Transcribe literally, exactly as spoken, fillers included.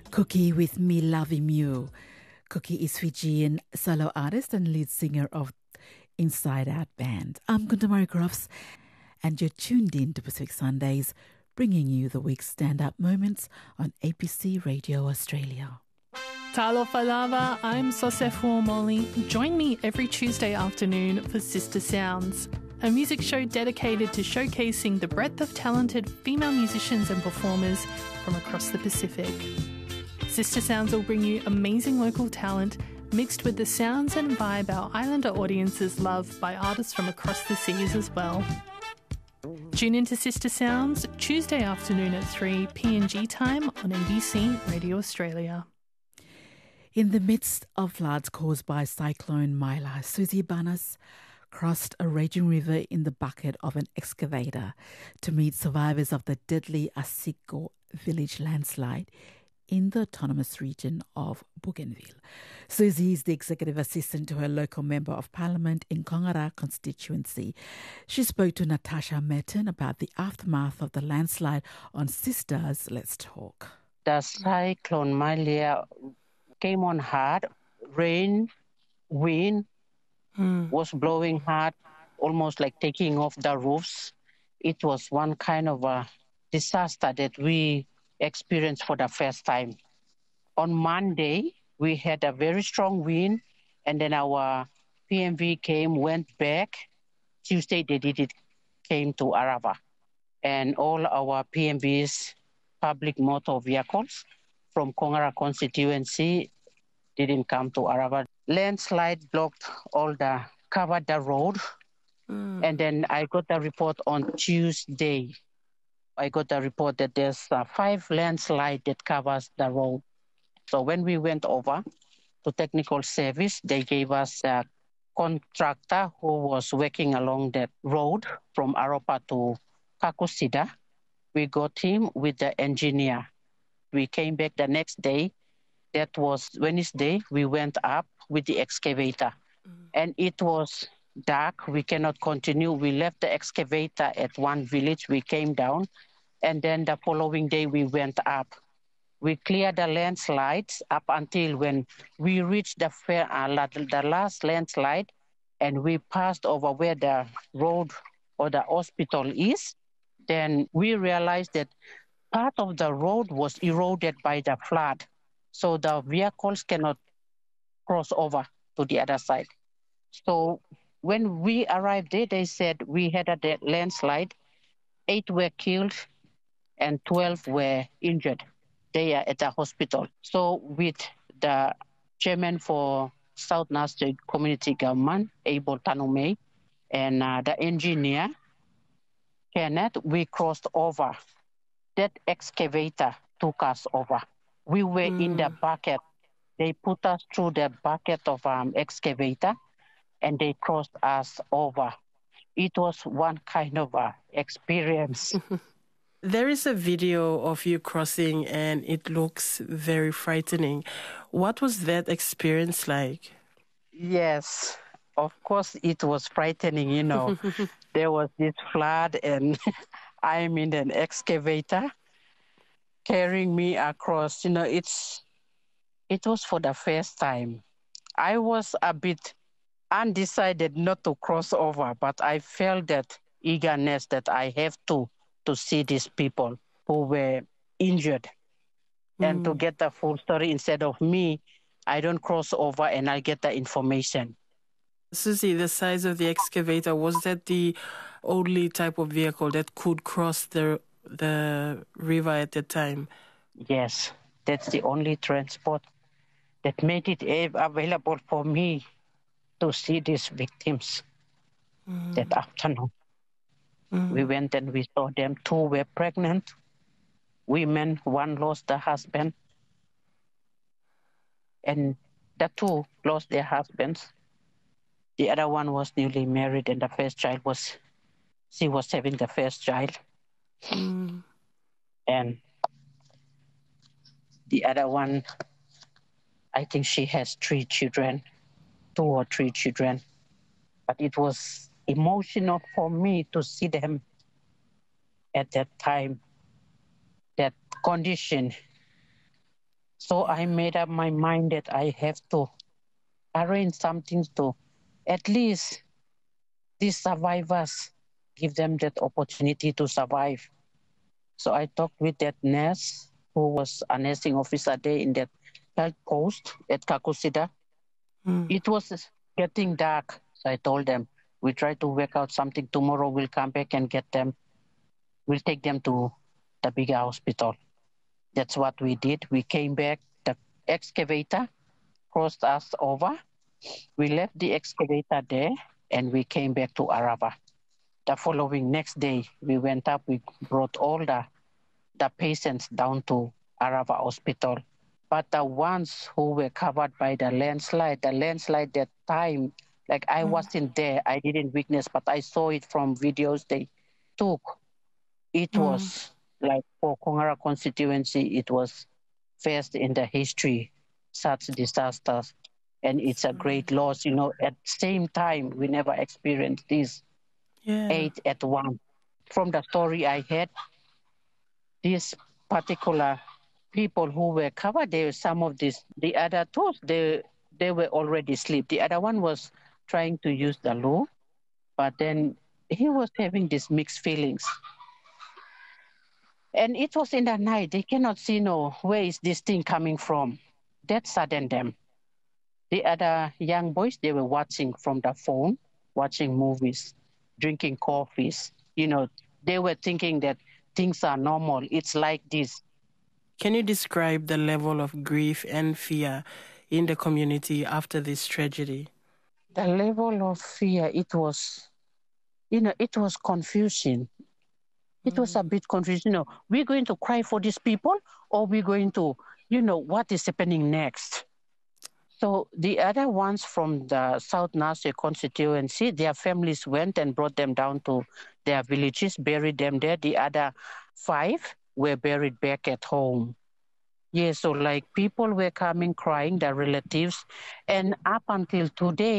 Cookie with Me Loving You. Cookie is Fijian solo artist and lead singer of Inside Out Band. I'm Kuntamari Crofts, and you're tuned in to Pacific Sundays, bringing you the week's stand-up moments on A B C Radio Australia. Talofa lava, I'm Sosefo Molly. Join me every Tuesday afternoon for Sister Sounds, a music show dedicated to showcasing the breadth of talented female musicians and performers from across the Pacific. Sister Sounds will bring you amazing local talent mixed with the sounds and vibe our islander audiences love by artists from across the seas as well. Tune into Sister Sounds Tuesday afternoon at three P N G time on A B C Radio Australia. In the midst of floods caused by Cyclone Mila, Susie Banas crossed a raging river in the bucket of an excavator to meet survivors of the deadly Asiko village landslide in the autonomous region of Bougainville. Susie is the executive assistant to her local member of parliament in Kongara constituency. She spoke to Natasha Merton about the aftermath of the landslide on Sisters Let's Talk. The cyclone Malia came on hard, rain, wind hmm. was blowing hard, almost like taking off the roofs. It was one kind of a disaster that we experienced for the first time. On Monday, we had a very strong wind, and then our P M V came, went back. Tuesday, they did it, came to Arava. And all our P M Vs, public motor vehicles from Kongara constituency, didn't come to Arava. Landslide blocked all the, covered the road. Mm. And then I got the report on Tuesday. I got a report that there's uh, five landslides that covers the road. So when we went over to technical service, they gave us a contractor who was working along that road from Aropa to Kakusida. We got him with the engineer. We came back the next day. That was Wednesday. We went up with the excavator. Mm. And it was dark. We cannot continue. We left the excavator at one village. We came down. And then the following day, we went up. We cleared the landslides up until when we reached the, fair, uh, the last landslide, and we passed over where the road or the hospital is. Then we realized that part of the road was eroded by the flood, so the vehicles cannot cross over to the other side. So when we arrived there, they said we had a landslide. Eight were killed and twelve were injured. They are at the hospital. So with the chairman for South Nasser Community Government, Abel Tanome, and uh, the engineer, Kenneth, we crossed over. That excavator took us over. We were mm. in the bucket. They put us through the bucket of um, excavator, and they crossed us over. It was one kind of uh, experience. There is a video of you crossing and it looks very frightening. What was that experience like? Yes, of course it was frightening, you know. There was this flood and I'm in an excavator carrying me across. You know, it's it was for the first time. I was a bit undecided not to cross over, but I felt that eagerness that I have to to see these people who were injured mm. and to get the full story instead of me. I don't cross over and I get the information. Susie, the size of the excavator, was that the only type of vehicle that could cross the the river at the time? Yes, that's the only transport that made it available for me to see these victims mm. that afternoon. Mm. We went and we saw them. Two were pregnant women. One lost her husband. And the two lost their husbands. The other one was newly married, and the first child was, she was having the first child. Mm. And the other one, I think she has three children, two or three children. But it was emotional for me to see them at that time, that condition. So I made up my mind that I have to arrange something to at least these survivors, give them that opportunity to survive. So I talked with that nurse who was a nursing officer there in that health post at Kakusida. Mm. It was getting dark. So I told them, we try to work out something. Tomorrow we'll come back and get them. We'll take them to the bigger hospital. That's what we did. We came back. The excavator crossed us over. We left the excavator there and we came back to Arava. The following next day, we went up, we brought all the, the patients down to Arava Hospital. But the ones who were covered by the landslide, the landslide that time, like I mm. wasn't there, I didn't witness, but I saw it from videos they took. It mm. was like for Kongara constituency, it was first in the history, such disasters. And it's a great loss, you know, at the same time, we never experienced this. Yeah. Eight at one. From the story I had, these particular people who were covered, there were some of these, the other two, they, they were already asleep. The other one was trying to use the loo, but then he was having these mixed feelings. And it was in the night. They cannot see, no, where is this thing coming from? That saddened them. The other young boys, they were watching from the phone, watching movies, drinking coffees. You know, they were thinking that things are normal. It's like this. Can you describe the level of grief and fear in the community after this tragedy? The level of fear, it was, you know, it was confusion. It was a bit confusing. You know, we're going to cry for these people or we're going to, you know, what is happening next? So the other ones from the South Narseh constituency, their families went and brought them down to their villages, buried them there. The other five were buried back at home. Yeah, so like people were coming crying, their relatives. And up until today,